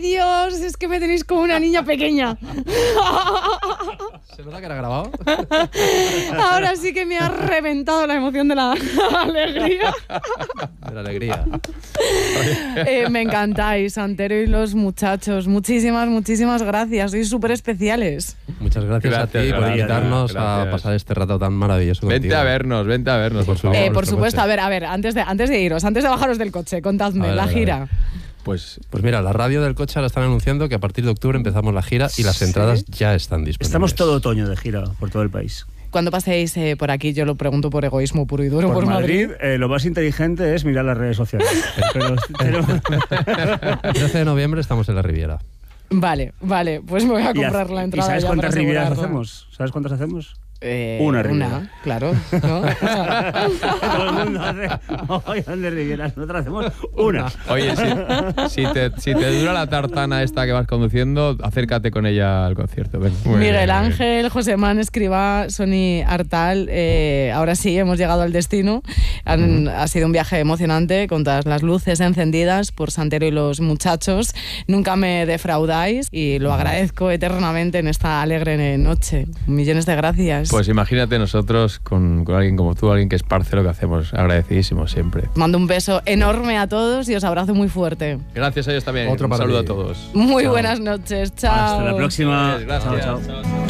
Dios, es que me tenéis como una niña pequeña. ¿Se nota que era grabado? Ahora sí que me ha reventado la emoción de la alegría. De la alegría. Me encantáis, Santero y los muchachos. Muchísimas gracias. Sois súper especiales. Muchas gracias a ti por invitarnos a pasar este rato tan maravilloso contigo. Vente a vernos, por favor. Por supuesto, a ver, antes de iros, antes de bajaros del coche, contadme la gira. Pues mira, la radio del coche ahora están anunciando que a partir de octubre empezamos la gira y las entradas ya están disponibles. Estamos todo otoño de gira por todo el país. Cuando paséis por aquí, yo lo pregunto por egoísmo puro y duro, por Madrid. Lo más inteligente es mirar las redes sociales. El 13 de noviembre estamos en la Riviera. Vale, pues me voy a comprar la entrada. ¿Y sabes ya cuántas Rivieras asegurarla. hacemos? ¿Sabes cuántas hacemos? Una Riviera. Claro, ¿no? Todo el mundo hace mogollón de Rivieras. Nosotros hacemos una. Oye, si te dura la tartana esta que vas conduciendo, acércate con ella al concierto. Ven. Miguel Ángel, Josemán Escribá, Sony Artal, ahora sí, hemos llegado al destino. Ha sido un viaje emocionante con todas las luces encendidas por Santero y los muchachos. Nunca me defraudáis y lo agradezco eternamente en esta alegre noche. Millones de gracias. Pues imagínate nosotros con alguien como tú, alguien que esparce lo que hacemos. Agradecidísimos siempre. Mando un beso enorme a todos y os abrazo muy fuerte. Gracias a ellos también. Otro un para saludo ti. a todos. Muy buenas noches. Chao. Hasta la próxima. Gracias. Chao.